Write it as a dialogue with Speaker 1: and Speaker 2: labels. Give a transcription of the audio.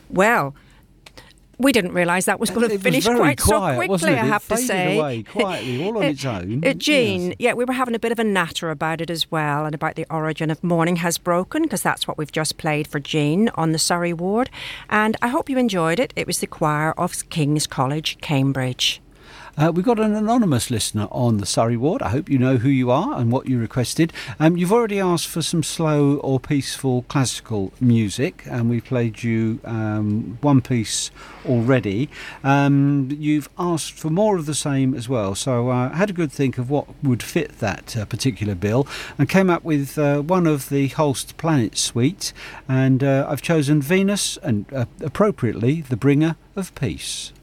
Speaker 1: Well, we didn't realise that was going to finish quite so quickly,
Speaker 2: wasn't it?
Speaker 1: I have to say.
Speaker 2: It faded away quietly, all on its own.
Speaker 1: Jean, yeah, we were having a bit of a natter about it as well, and about the origin of Morning Has Broken, because that's what we've just played for Jean on the Surrey ward. And I hope you enjoyed it. It was the choir of King's College, Cambridge.
Speaker 2: We've got an anonymous listener on the Surrey ward. I hope you know who you are and what you requested. You've already asked for some slow or peaceful classical music, and we played you one piece already. You've asked for more of the same as well, so I had a good think of what would fit that particular bill and came up with one of the Holst Planet Suite, and I've chosen Venus, and appropriately the Bringer of Peace.